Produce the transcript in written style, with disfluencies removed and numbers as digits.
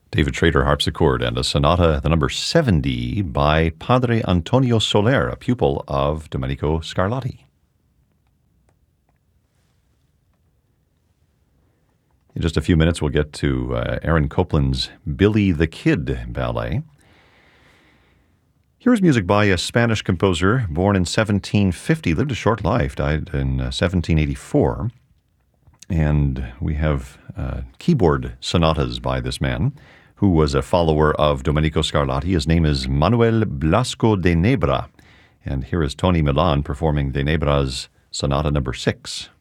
David Schrader harpsichord and a sonata, the number 70 by Padre Antonio Soler, a pupil of Domenico Scarlatti. In just a few minutes, we'll get to Aaron Copland's Billy the Kid ballet. Here's music by a Spanish composer born in 1750, lived a short life, died in 1784. And we have keyboard sonatas by this man, who was a follower of Domenico Scarlatti. His name is Manuel Blasco de Nebra. And here is Tony Milan performing de Nebra's Sonata number 6.